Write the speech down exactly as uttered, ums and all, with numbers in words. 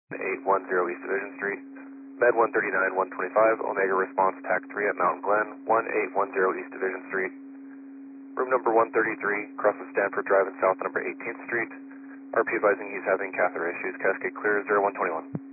eight one zero East Division Street. Med one thirty-nine one twenty-five, Omega response T A C three at Mountain Glen, one eight one zero East Division Street. Room number one thirty-three, crosses Stanford Drive and south number eighteenth Street. R P advising he's having catheter issues. Cascade clear zero one twenty-one.